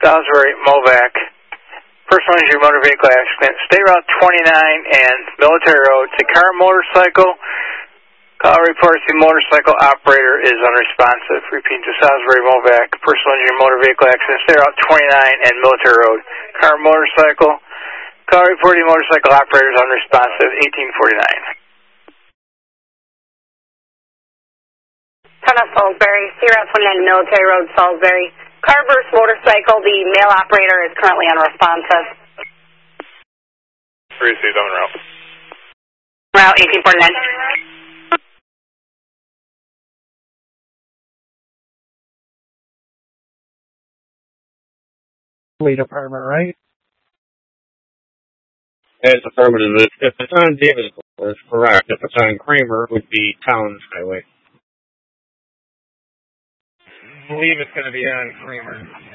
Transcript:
Salisbury, Movac. Personal injury motor vehicle accident. State Route 29 and Military Road. It's a car motorcycle. Call reports the motorcycle operator is unresponsive. Repeat to Salisbury, Movac. Personal injury motor vehicle accident. State Route 29 and Military Road. Car motorcycle. Call reporting motorcycle operator is unresponsive. 1849. Ton of Salisbury, State Route 29 Military Road, Salisbury. Car versus motorcycle, the male operator is currently unresponsive. 3C, I'm en route. Route 1849. Police department, right? It's affirmative. If it's on Davis, it's correct. If it's on Kramer, it would be Towns Highway. I believe it's going to be on Kramer.